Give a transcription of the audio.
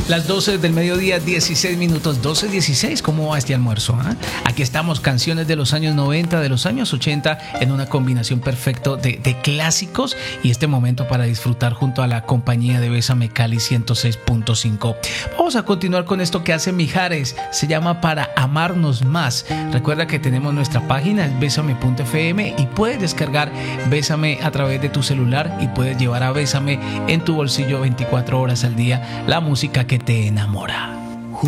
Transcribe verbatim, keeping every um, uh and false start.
Las doce del mediodía, dieciséis minutos, doce dieciséis. ¿Cómo va este almuerzo? ¿Eh? Aquí estamos, canciones de los años noventa, de los años ochenta, en una combinación perfecta de, de clásicos y este momento para disfrutar junto a la compañía de Bésame Cali ciento seis punto cinco. Vamos a continuar con esto que hace Mijares, se llama Para Amarnos Más. Recuerda que tenemos nuestra página, es bésame punto f m, y puedes descargar Bésame a través de tu celular y puedes llevar a Bésame en tu bolsillo veinticuatro horas al día, la música que te enamora.